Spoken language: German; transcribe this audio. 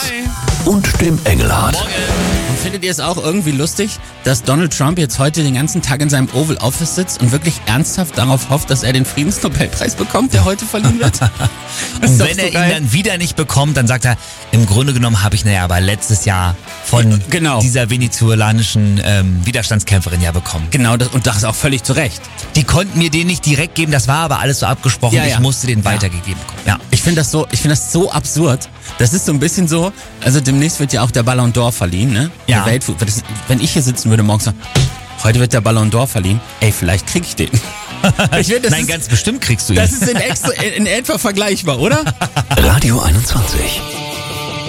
und dem Engelhardt. Und findet ihr es auch irgendwie lustig, dass Donald Trump jetzt heute den ganzen Tag in seinem Oval Office sitzt und wirklich ernsthaft darauf hofft, dass er den Friedensnobelpreis bekommt, der heute verliehen wird? Und wenn er ihn dann wieder nicht bekommt, dann sagt er, im Grunde genommen habe ich aber letztes Jahr von dieser venezolanischen Widerstandskämpferin ja bekommen. Genau, und das auch völlig zu Recht. Die konnten mir den nicht direkt geben, das war aber alles so abgesprochen, ich musste den weitergegeben bekommen. Ja. Ich finde das so absurd. Das ist so ein bisschen so, also demnächst wird ja auch der Ballon d'Or verliehen, ne? Ja. Wenn ich hier sitzen würde morgens sagen, heute wird der Ballon d'Or verliehen, vielleicht krieg ich den. Nein, ganz bestimmt kriegst du ihn. Das ist in etwa vergleichbar, oder? Radio 21.